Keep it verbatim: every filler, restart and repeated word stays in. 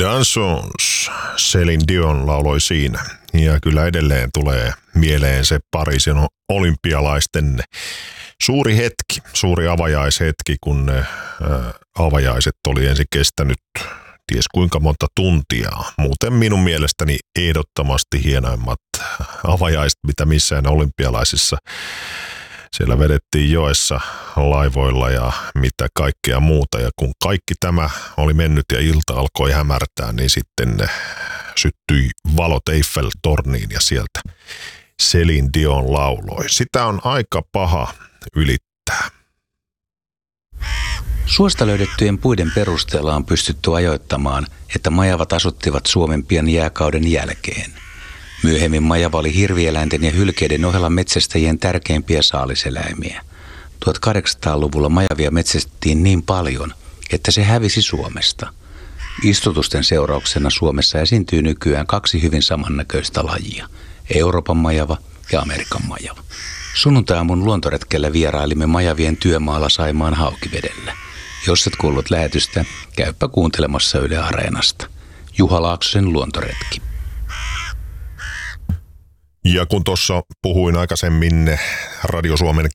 Dansons, Céline Dion lauloi siinä. Ja kyllä edelleen tulee mieleen se Pariisin olympialaisten suuri hetki, suuri avajaishetki, kun ne ää, avajaiset oli ensin kestänyt ties kuinka monta tuntia. Muuten minun mielestäni ehdottomasti hienoimmat avajaiset, mitä missään olympialaisissa. Siellä vedettiin joessa laivoilla ja mitä kaikkea muuta. Ja kun kaikki tämä oli mennyt ja ilta alkoi hämärtää, niin sitten syttyi valot Eiffel-torniin ja sieltä Céline Dion lauloi. Sitä on aika paha ylittää. Suosta löydettyjen puiden perusteella on pystytty ajoittamaan, että majavat asuttivat Suomen pian jääkauden jälkeen. Myöhemmin majava oli hirvieläinten ja hylkeiden ohella metsästäjien tärkeimpiä saaliseläimiä. tuhatkahdeksansataaluvulla majavia metsästettiin niin paljon, että se hävisi Suomesta. Istutusten seurauksena Suomessa esiintyy nykyään kaksi hyvin samannäköistä lajia, Euroopan majava ja Amerikan majava. Sunnuntai-aamun luontoretkellä vierailimme majavien työmaalla Saimaan Haukivedellä. Jos et kuullut lähetystä, käypä kuuntelemassa Yle Areenasta. Juha Laaksosen luontoretki. Ja kun tuossa puhuin aikaisemmin Radio Suomen